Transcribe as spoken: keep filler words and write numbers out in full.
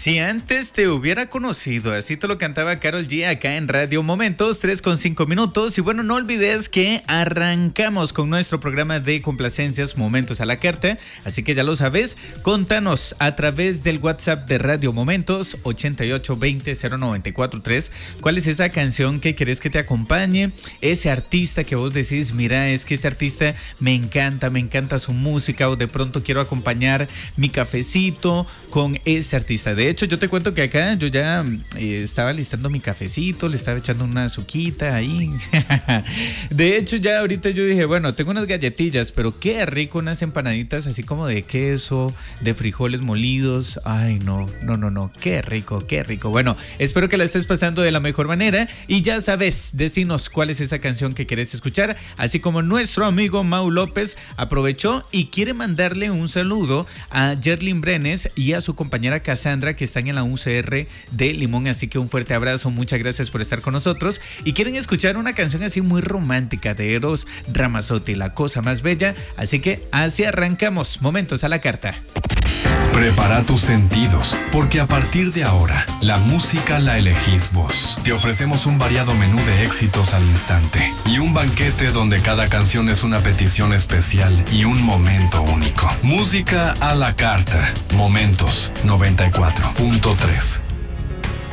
Si antes te hubiera conocido, así te lo cantaba Karol G acá en Radio Momentos, tres con cinco minutos. Y bueno, no olvides que arrancamos con nuestro programa de complacencias Momentos a la Carta. Así que ya lo sabes, contanos a través del WhatsApp de Radio Momentos ochenta y ocho veinte cero noventa y cuatro tres. ¿Cuál es esa canción que querés que te acompañe? Ese artista que vos decís, mira, es que este artista me encanta, me encanta su música, o de pronto quiero acompañar mi cafecito con ese artista. De hecho, yo te cuento que acá yo ya eh, estaba listando mi cafecito, le estaba echando una azuquita ahí. De hecho, ya ahorita yo dije, bueno, tengo unas galletillas, pero qué rico unas empanaditas así como de queso, de frijoles molidos. Ay, no, no, no, no, qué rico, qué rico. Bueno, espero que la estés pasando de la mejor manera y ya sabes, decinos cuál es esa canción que querés escuchar, así como nuestro amigo Mau López aprovechó y quiere mandarle un saludo a Yerlin Brenes y a su compañera Cassandra, que están en la U C R de Limón, así que un fuerte abrazo, muchas gracias por estar con nosotros y quieren escuchar una canción así muy romántica de Eros Ramazzotti, La Cosa Más Bella, así que así arrancamos Momentos a la Carta. Prepara tus sentidos, porque a partir de ahora, la música la elegís vos. Te ofrecemos un variado menú de éxitos al instante y un banquete donde cada canción es una petición especial y un momento único. Música a la carta. Momentos noventa y cuatro punto tres.